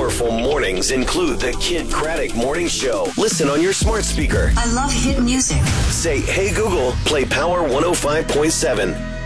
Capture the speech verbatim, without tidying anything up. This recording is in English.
powerful mornings include the Kid Craddock Morning Show. Listen on your smart speaker. I love hit music. Say, hey Google, play Power one oh five point seven.